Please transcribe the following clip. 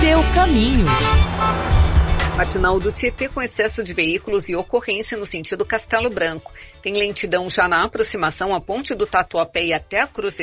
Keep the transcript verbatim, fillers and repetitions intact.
seu caminho. Marginal do Tietê com excesso de veículos e ocorrência no sentido Castelo Branco. Tem lentidão já na aproximação à ponte do Tatuapé e até a Cruz